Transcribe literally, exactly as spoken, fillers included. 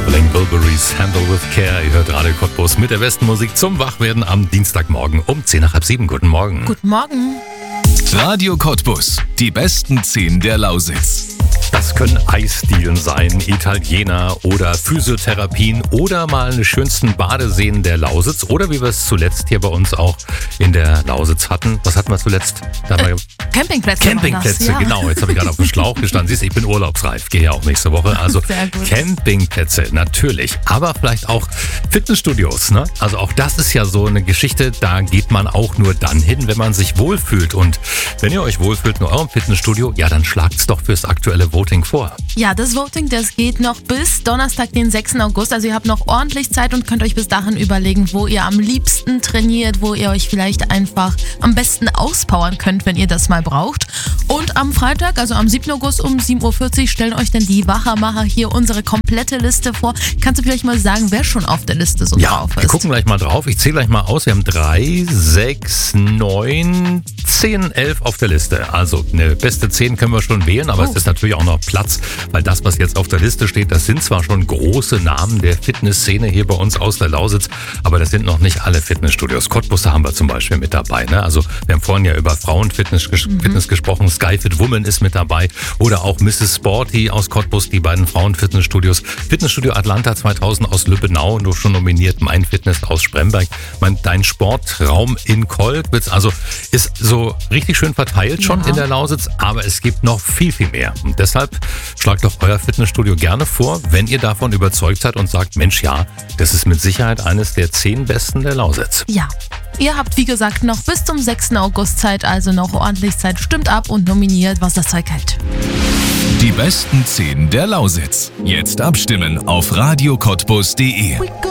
Traveling Wilburys, Handle with Care. Ihr hört Radio Cottbus mit der besten Musik zum Wachwerden am Dienstagmorgen um zehn nach halb sieben. Guten Morgen. Guten Morgen. Radio Cottbus, die besten zehn der Lausitz. Das können Eisdielen sein, Italiener oder Physiotherapien oder mal eine schönsten Badeseen der Lausitz oder wie wir es zuletzt hier bei uns auch in der Lausitz hatten. Was hatten wir zuletzt? Da äh, Campingplätze. Campingplätze, das, ja. Genau. Jetzt habe ich gerade auf dem Schlauch gestanden. Siehst du, ich bin urlaubsreif, gehe ja auch nächste Woche. Also Campingplätze, natürlich. Aber vielleicht auch Fitnessstudios. Ne? Also auch das ist ja so eine Geschichte, da geht man auch nur dann hin, wenn man sich wohlfühlt. Und wenn ihr euch wohlfühlt in eurem Fitnessstudio, ja, dann schlagt's doch fürs aktuelle Voting vor. Ja, das Voting, das geht noch bis Donnerstag, den sechsten August. Also ihr habt noch ordentlich Zeit und könnt euch bis dahin überlegen, wo ihr am liebsten trainiert, wo ihr euch vielleicht einfach am besten auspowern könnt, wenn ihr das mal braucht. Und am Freitag, also am siebten August um sieben Uhr vierzig, stellen euch dann die Wachermacher hier unsere komplette Liste vor. Kannst du vielleicht mal sagen, wer schon auf der Liste so ja, drauf ist? Wir gucken gleich mal drauf. Ich zähle gleich mal aus. Wir haben drei, sechs, neun, zehn, elf auf der Liste. Also eine beste zehn können wir schon wählen, aber oh. es ist natürlich auch noch Platz, weil das, was jetzt auf der Liste steht, das sind zwar schon große Namen der Fitnessszene hier bei uns aus der Lausitz, aber das sind noch nicht alle Fitnessstudios. Cottbus haben wir zum Beispiel mit dabei. Ne? Also wir haben vorhin ja über Frauenfitness ges- mhm. Fitness gesprochen. Skyfit Woman ist mit dabei oder auch Misses Sporty aus Cottbus, die beiden Frauenfitnessstudios. Fitnessstudio Atlanta zweitausend aus Lübbenau, nur schon nominiert. Mein Fitness aus Spremberg. Mein, dein Sportraum in Kolkwitz. Also ist so richtig schön verteilt schon ja. in der Lausitz, aber es gibt noch viel, viel mehr. Und deshalb schlagt doch euer Fitnessstudio gerne vor, wenn ihr davon überzeugt seid und sagt, Mensch, ja, das ist mit Sicherheit eines der zehn besten der Lausitz. Ja. Ihr habt, wie gesagt, noch bis zum sechsten August Zeit, also noch ordentlich Zeit. Stimmt ab und nominiert, was das Zeug hält. Die besten zehn der Lausitz. Jetzt abstimmen auf radio cottbus punkt de.